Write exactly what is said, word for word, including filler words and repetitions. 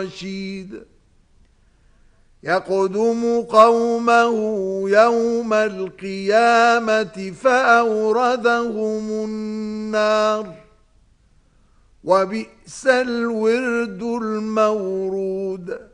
رشيد يقدم قومه يوم القيامة فأوردهم النار وبئس الورد المورود.